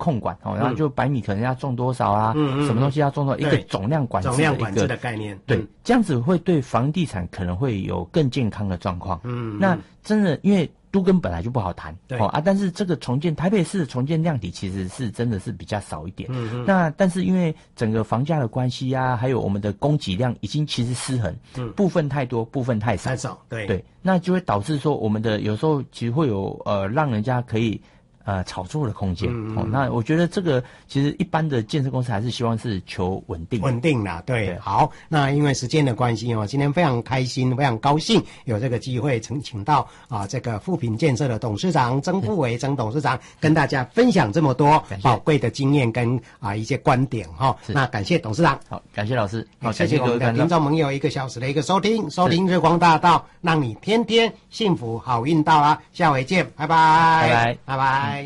控管然后就100米可能要种多少啊，什么东西要种多少，一个总量管制的概念， 对，这样子会对房地产可能会有更健康的状况。那真的因为都更本来就不好谈，对但是这个重建台北市的重建量体其实是真的是比较少一点。那但是因为整个房价的关系啊，还有我们的供给量已经其实失衡，部分太多，部分太少，对，那就会导致说我们的有时候其实会有让人家可以炒作的空间。那我觉得这个其实一般的建设公司还是希望是求稳定啦，对。好，那因为时间的关系今天非常开心，非常高兴有这个机会请到这个富品建设的董事长曾富伟曾董事长跟大家分享这么多宝贵的经验跟一些观点那感谢董事长， 好，感谢老师，好， 谢谢我们的听众朋友1个小时的一个收听日光大道，让你天天幸福好运到啦，下回见，拜拜。